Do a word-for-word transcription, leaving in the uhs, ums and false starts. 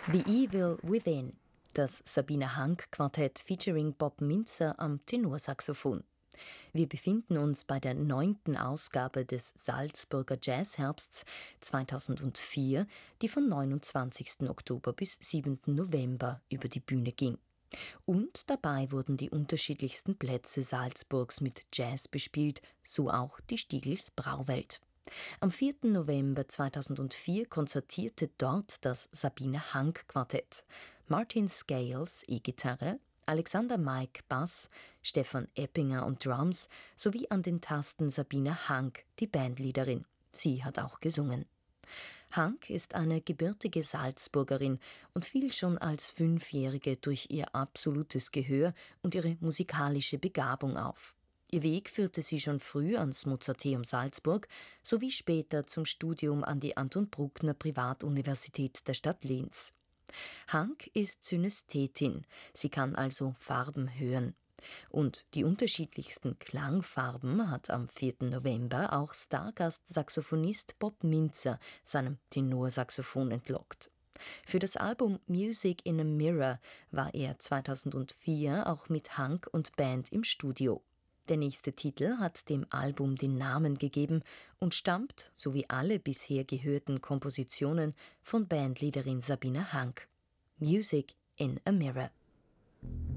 The Evil Within, das Sabine Hanck Quartett featuring Bob Mintzer am Tenorsaxophon. Wir befinden uns bei der neunten Ausgabe des Salzburger Jazzherbsts zweitausendvier, die von neunundzwanzigsten Oktober bis siebten November über die Bühne ging. Und dabei wurden die unterschiedlichsten Plätze Salzburgs mit Jazz bespielt, so auch die Stiegl's Brauwelt. Am vierten November zweitausendvier konzertierte dort das Sabine Hanck Quartett. Martin Scales E-Gitarre, Alexander Maik Bass, Stefan Eppinger und Drums sowie an den Tasten Sabine Hanck, die Bandleaderin. Sie hat auch gesungen. Hanck ist eine gebürtige Salzburgerin und fiel schon als Fünfjährige durch ihr absolutes Gehör und ihre musikalische Begabung auf. Ihr Weg führte sie schon früh ans Mozarteum Salzburg sowie später zum Studium an die Anton Bruckner Privatuniversität der Stadt Linz. Hanck ist Synästhetin, sie kann also Farben hören. Und die unterschiedlichsten Klangfarben hat am vierten November auch Stargast-Saxophonist Bob Mintzer seinem Tenorsaxophon entlockt. Für das Album Music in a Mirror war er zweitausendvier auch mit Hanck und Band im Studio. Der nächste Titel hat dem Album den Namen gegeben und stammt, so wie alle bisher gehörten Kompositionen, von Bandleaderin Sabine Hanck. Music in a Mirror.